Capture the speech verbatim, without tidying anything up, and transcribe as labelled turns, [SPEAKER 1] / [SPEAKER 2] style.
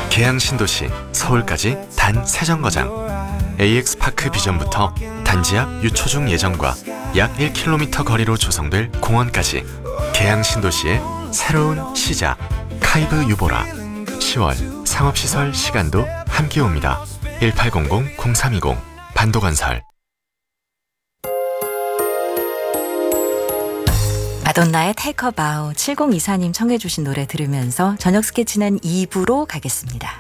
[SPEAKER 1] 계양 신도시 서울까지 단 세 정거장. 에이엑스파크 비전부터 단지 앞 유초중 예정과 약 일 킬로미터 거리로 조성될 공원까지 계양 신도시의 새로운 시작. 카이브 유보라. 시월 상업시설 시간도 함께 옵니다. 일팔공공 공삼이공 반도건설.
[SPEAKER 2] 마돈나의 Take a Bow 칠공이사님 청해 주신 노래 들으면서 저녁 스케치는 이 부로 가겠습니다.